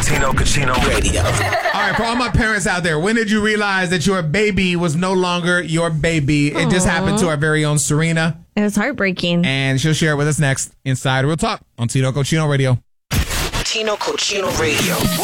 Tino Cochino Radio. All right, for all my parents out there, when did you realize that your baby was no longer your baby? It just happened to our very own Serena. It was heartbreaking. And she'll share it with us next inside Real Talk on Tino Cochino Radio. Tino Cochino Radio.